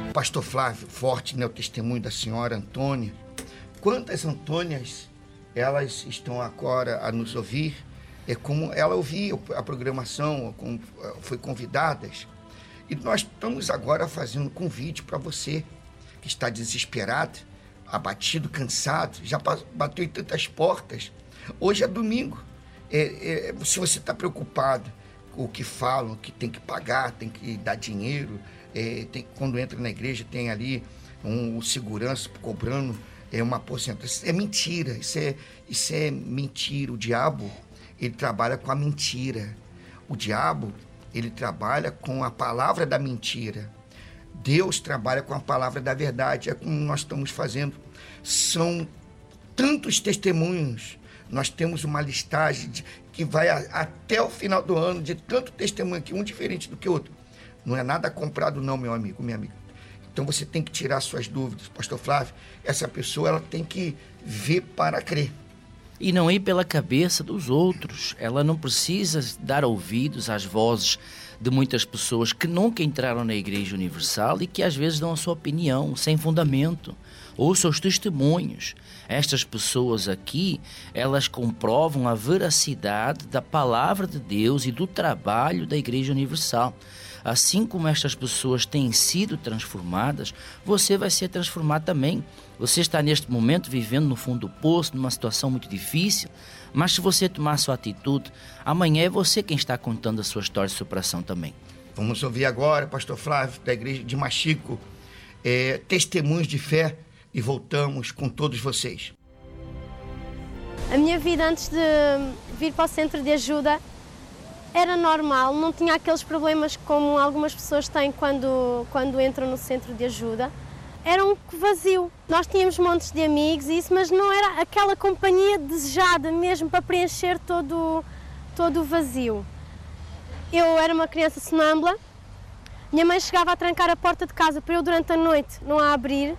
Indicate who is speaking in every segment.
Speaker 1: Pastor Flávio, forte, né, o testemunho da senhora Antônia. Quantas Antônias, elas estão agora a nos ouvir, como ela ouvia a programação, foi convidadas. E nós estamos agora fazendo um convite para você que está desesperado, abatido, cansado, já bateu em tantas portas. Hoje é domingo. Se você está preocupado com o que falam, que tem que pagar, tem que dar dinheiro, quando entra na igreja tem ali um segurança cobrando uma porcentagem. Isso é mentira, isso é mentira. O diabo, ele trabalha com a mentira. O diabo, ele trabalha com a palavra da mentira. Deus trabalha com a palavra da verdade. É como nós estamos fazendo. São tantos testemunhos. Nós temos uma listagem que vai até o final do ano de tanto testemunho aqui, um diferente do que o outro. Não é nada comprado não, meu amigo, minha amiga. Então você tem que tirar suas dúvidas. Pastor Flávio, essa pessoa ela tem que ver para crer.
Speaker 2: E não ir pela cabeça dos outros. Ela não precisa dar ouvidos às vozes de muitas pessoas que nunca entraram na Igreja Universal e que às vezes dão a sua opinião sem fundamento. Ouça os testemunhos. Estas pessoas aqui, elas comprovam a veracidade da palavra de Deus e do trabalho da Igreja Universal. Assim como estas pessoas têm sido transformadas, você vai ser transformado também. Você está neste momento vivendo no fundo do poço, numa situação muito difícil, mas se você tomar a sua atitude, amanhã é você quem está contando a sua história de superação também.
Speaker 1: Vamos ouvir agora, pastor Flávio, da igreja de Machico, testemunhos de fé, e voltamos com todos vocês.
Speaker 3: A minha vida antes de vir para o centro de ajuda era normal, não tinha aqueles problemas como algumas pessoas têm quando entram no centro de ajuda. Era um vazio. Nós tínhamos montes de amigos e isso, mas não era aquela companhia desejada mesmo para preencher todo o vazio. Eu era uma criança sonâmbula, minha mãe chegava a trancar a porta de casa para eu durante a noite não a abrir.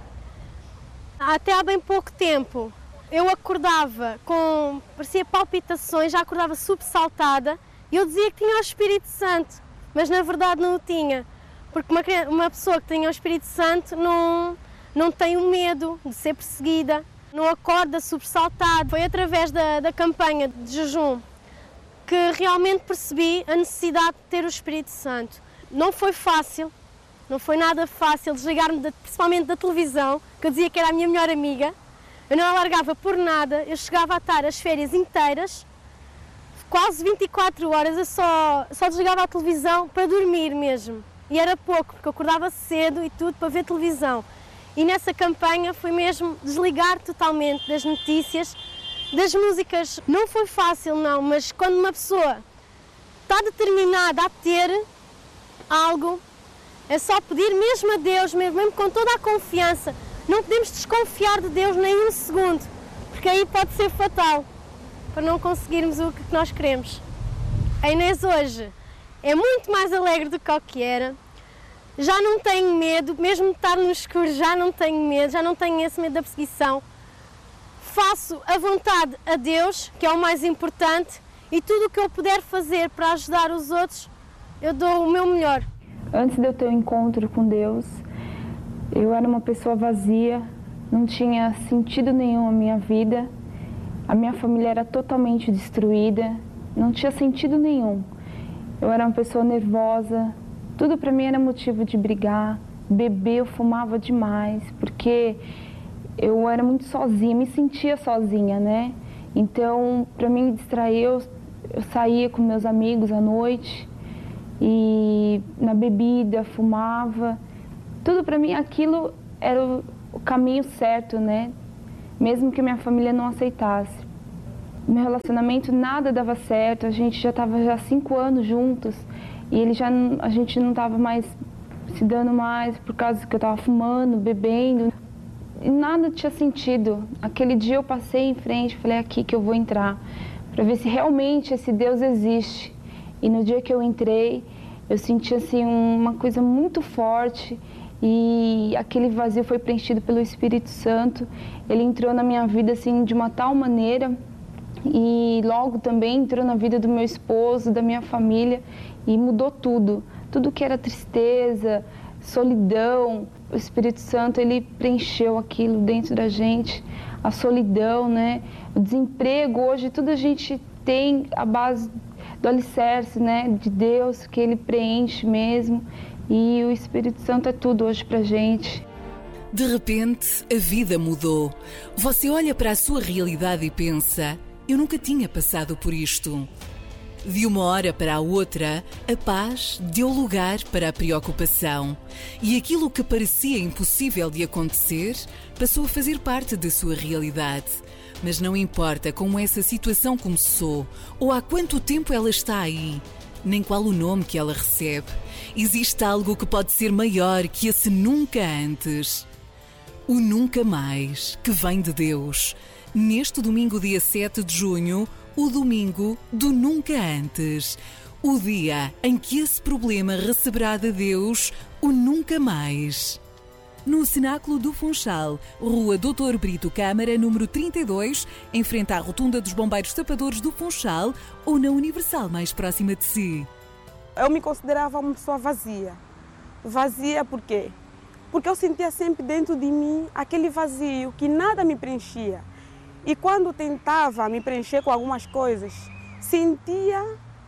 Speaker 3: Até há bem pouco tempo eu acordava parecia palpitações, já acordava sobressaltada e eu dizia que tinha o Espírito Santo, mas na verdade não o tinha, porque uma pessoa que tenha o Espírito Santo não tem o medo de ser perseguida, não acorda sobressaltado. Foi através da campanha de jejum que realmente percebi a necessidade de ter o Espírito Santo. Não foi fácil. Não foi nada fácil desligar-me principalmente da televisão, que eu dizia que era a minha melhor amiga. Eu não a largava por nada, eu chegava a estar as férias inteiras, quase 24 horas, eu só desligava a televisão para dormir mesmo. E era pouco, porque eu acordava cedo e tudo para ver televisão. E nessa campanha foi mesmo desligar totalmente das notícias, das músicas. Não foi fácil não, mas quando uma pessoa está determinada a ter algo, é só pedir mesmo a Deus, mesmo com toda a confiança. Não podemos desconfiar de Deus nem um segundo, porque aí pode ser fatal para não conseguirmos o que nós queremos. A Inês hoje é muito mais alegre do que o que era. Já não tenho medo, mesmo de estar no escuro, já não tenho medo, já não tenho esse medo da perseguição. Faço a vontade a Deus, que é o mais importante, e tudo o que eu puder fazer para ajudar os outros, eu dou o meu melhor.
Speaker 4: Antes de eu ter um encontro com Deus, eu era uma pessoa vazia, não tinha sentido nenhum a minha vida, a minha família era totalmente destruída, não tinha sentido nenhum. Eu era uma pessoa nervosa, tudo para mim era motivo de brigar, beber, eu fumava demais, porque eu era muito sozinha, me sentia sozinha, né? Então, para mim me distrair, eu saía com meus amigos à noite, e na bebida, fumava, tudo para mim aquilo era o caminho certo, né? Mesmo que minha família não aceitasse. Meu relacionamento nada dava certo, a gente já estava há 5 anos juntos e a gente não estava mais se dando mais por causa que eu estava fumando, bebendo. E nada tinha sentido. Aquele dia eu passei em frente, falei, é aqui que eu vou entrar, para ver se realmente esse Deus existe. E no dia que eu entrei, eu senti assim uma coisa muito forte e aquele vazio foi preenchido pelo Espírito Santo. Ele entrou na minha vida assim de uma tal maneira e logo também entrou na vida do meu esposo, da minha família e mudou tudo. Tudo que era tristeza, solidão. O Espírito Santo, ele preencheu aquilo dentro da gente, a solidão, né? O desemprego, hoje tudo a gente tem a base do alicerce, né? De Deus, que ele preenche mesmo, e o Espírito Santo é tudo hoje pra gente.
Speaker 5: De repente, a vida mudou. Você olha para a sua realidade e pensa: eu nunca tinha passado por isto. De uma hora para a outra, a paz deu lugar para a preocupação. E aquilo que parecia impossível de acontecer passou a fazer parte da sua realidade. Mas não importa como essa situação começou ou há quanto tempo ela está aí, nem qual o nome que ela recebe. Existe algo que pode ser maior que esse nunca antes. O nunca mais, que vem de Deus. Neste domingo, dia 7 de junho, o domingo do nunca antes. O dia em que esse problema receberá de Deus o nunca mais. No Cenáculo do Funchal, Rua Dr. Brito Câmara, número 32, em frente à Rotunda dos Bombeiros Tapadores do Funchal, ou na Universal mais próxima de si.
Speaker 6: Eu me considerava uma pessoa vazia. Vazia por quê? Porque eu sentia sempre dentro de mim aquele vazio que nada me preenchia. E quando tentava me preencher com algumas coisas, sentia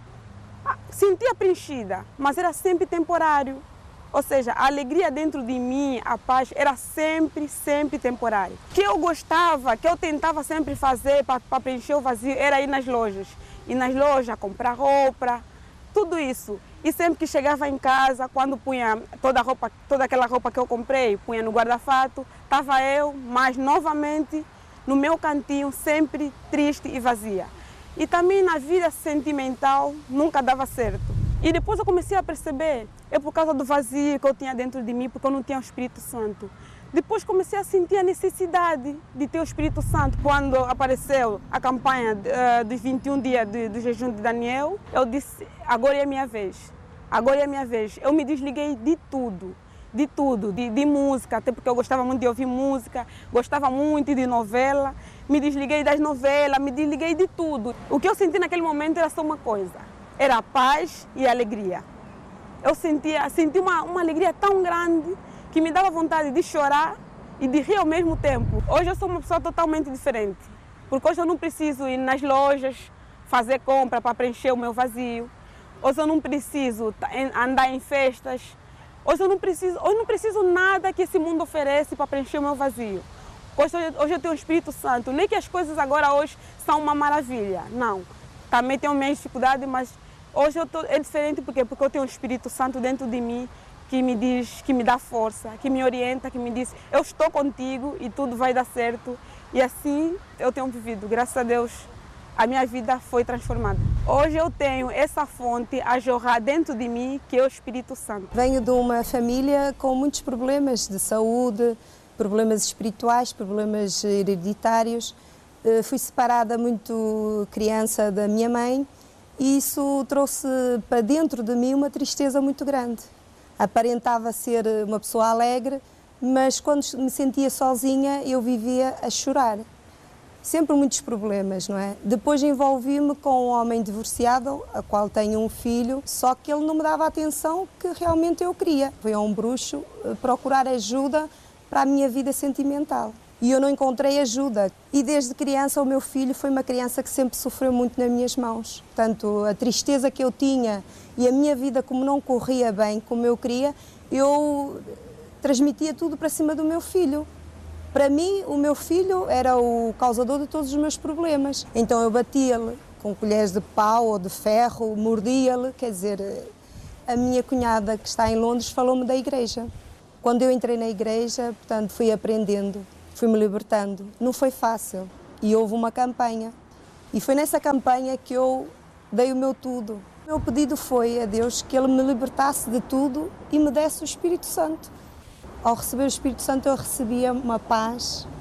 Speaker 6: preenchida, mas era sempre temporário. Ou seja, a alegria dentro de mim, a paz, era sempre temporária. O que eu gostava, que eu tentava sempre fazer para preencher o vazio, era ir nas lojas. Ir nas lojas, comprar roupa, tudo isso. E sempre que chegava em casa, quando punha toda aquela roupa que eu comprei, punha no guarda-fato, estava eu, mas novamente no meu cantinho, sempre triste e vazia. E também na vida sentimental nunca dava certo. E depois eu comecei a perceber, é por causa do vazio que eu tinha dentro de mim, porque eu não tinha o Espírito Santo. Depois comecei a sentir a necessidade de ter o Espírito Santo. Quando apareceu a campanha dos 21 dias do jejum de Daniel, eu disse, agora é a minha vez. Agora é a minha vez. Eu me desliguei de tudo. De música, até porque eu gostava muito de ouvir música, gostava muito de novela, me desliguei das novelas, me desliguei de tudo. O que eu senti naquele momento era só uma coisa, era a paz e a alegria. Eu senti uma alegria tão grande que me dava vontade de chorar e de rir ao mesmo tempo. Hoje eu sou uma pessoa totalmente diferente, porque hoje eu não preciso ir nas lojas, fazer compra para preencher o meu vazio, hoje eu não preciso andar em festas, hoje eu não preciso nada que esse mundo oferece para preencher o meu vazio. Hoje eu tenho o Espírito Santo. Nem que as coisas agora hoje são uma maravilha. Não. Também tenho minhas dificuldades, mas hoje é diferente porque eu tenho o Espírito Santo dentro de mim que me diz, que me dá força, que me orienta, que me diz, eu estou contigo e tudo vai dar certo. E assim eu tenho vivido. Graças a Deus, a minha vida foi transformada. Hoje eu tenho essa fonte a jorrar dentro de mim, que é o Espírito Santo.
Speaker 7: Venho de uma família com muitos problemas de saúde, problemas espirituais, problemas hereditários. Fui separada muito criança da minha mãe e isso trouxe para dentro de mim uma tristeza muito grande. Aparentava ser uma pessoa alegre, mas quando me sentia sozinha eu vivia a chorar. Sempre muitos problemas, não é? Depois envolvi-me com um homem divorciado, a qual tenho um filho, só que ele não me dava a atenção que realmente eu queria. Fui a um bruxo procurar ajuda para a minha vida sentimental. E eu não encontrei ajuda. E desde criança o meu filho foi uma criança que sempre sofreu muito nas minhas mãos. Portanto, a tristeza que eu tinha e a minha vida como não corria bem, como eu queria, eu transmitia tudo para cima do meu filho. Para mim, o meu filho era o causador de todos os meus problemas. Então eu batia-lhe com colheres de pau ou de ferro, mordia-lhe. Quer dizer, a minha cunhada que está em Londres falou-me da igreja. Quando eu entrei na igreja, portanto, fui aprendendo, fui-me libertando. Não foi fácil. E houve uma campanha. E foi nessa campanha que eu dei o meu tudo. O meu pedido foi a Deus que Ele me libertasse de tudo e me desse o Espírito Santo. Ao receber o Espírito Santo eu recebia uma paz